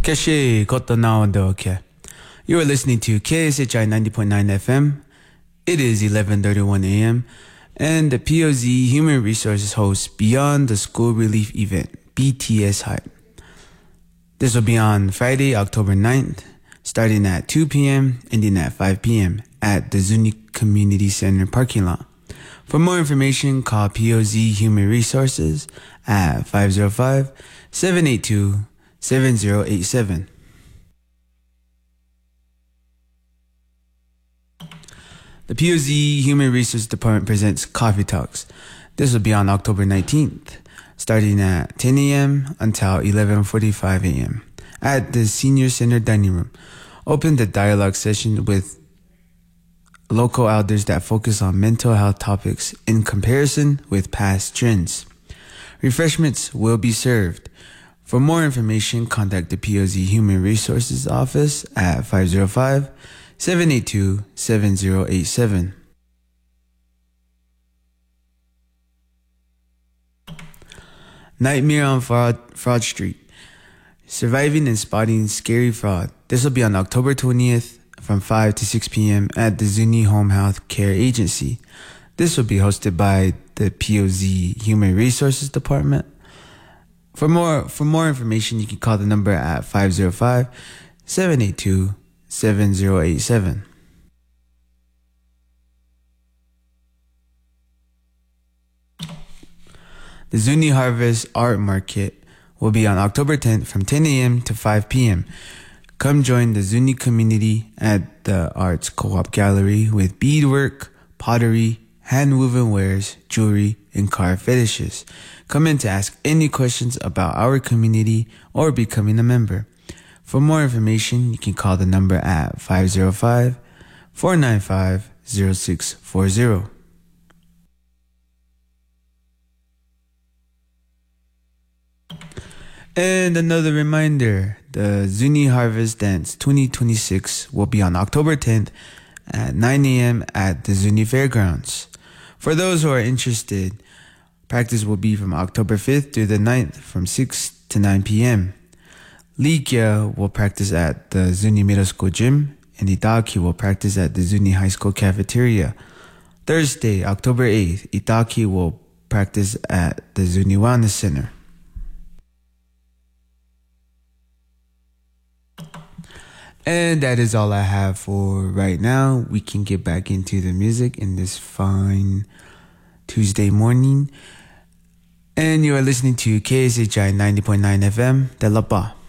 Keshe koto nawando ke. You are listening to KSHI 90.9 FM. It is 11:31 a.m. and the POZ Human Resources hosts Beyond the School Relief Event, BTS Hype. This will be on Friday, October 9th, starting at 2 p.m., ending at 5 p.m. at the Zuni Community Center parking lot. For more information, call POZ Human Resources at 505-782-7087. The POZ Human Resources Department presents Coffee Talks. This will be on October 19th, starting at 10 a.m. until 11:45 a.m. at the Senior Center Dining Room. Open the dialogue session with local elders that focus on mental health topics in comparison with past trends. Refreshments will be served. For more information, contact the POZ Human Resources Office at 505-782-7087. Nightmare on Fraud Street. Surviving and spotting scary fraud. This will be on October 20th from 5 to 6 p.m. at the Zuni Home Health Care Agency. This will be hosted by the POZ Human Resources Department. For more information, you can call the number at 505-782-7087. The Zuni Harvest Art Market will be on October 10th from 10 a.m. to 5 p.m. Come join the Zuni community at the Arts Co-op Gallery with beadwork, pottery, hand-woven wares, jewelry, and car fetishes. Come in to ask any questions about our community or becoming a member. For more information, you can call the number at 505-495-0640. And another reminder, the Zuni Harvest Dance 2026 will be on October 10th at 9 a.m. at the Zuni Fairgrounds. For those who are interested, practice will be from October 5th through the 9th from 6 to 9 p.m. Likia will practice at the Zuni Middle School Gym, and Itaki will practice at the Zuni High School Cafeteria. Thursday, October 8th, Itaki will practice at the Zuni Wellness Center. And that is all I have for right now. We can get back into the music in this fine Tuesday morning. And you are listening to KSHI 90.9 FM, De La Pa.